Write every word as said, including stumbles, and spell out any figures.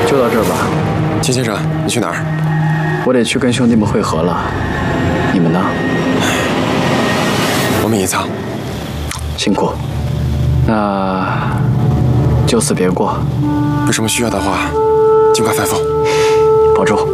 就到这儿吧。 秦先生，你去哪儿？ 我得去跟兄弟们会合了。你们呢？ 我们隐藏。 辛苦。那就此别过。 有什么需要的话，尽快吩咐。 保重。